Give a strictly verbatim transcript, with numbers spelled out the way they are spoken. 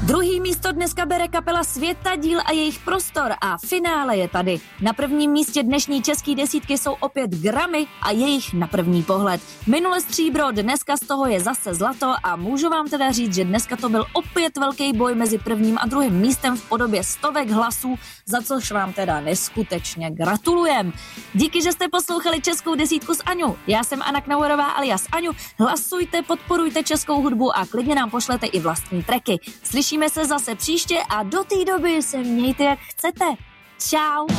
Druhý místo dneska bere kapela Světadíl a jejich Prostor a finále je tady. Na prvním místě dnešní český desítky jsou opět Grammy a jejich Na první pohled. Minule stříbro, dneska z toho je zase zlato a můžu vám teda říct, že dneska to byl opět velký boj mezi prvním a druhým místem v podobě stovek hlasů, za což vám teda neskutečně gratulujem. Díky, že jste poslouchali českou desítku s Aňou. Já jsem Anna Knauerová alias Aňu. Hlasujte, podporujte českou hudbu a klidně nám pošlete i vlastní tracky. Slyšíme se zase příště a do té doby se mějte jak chcete. Čau.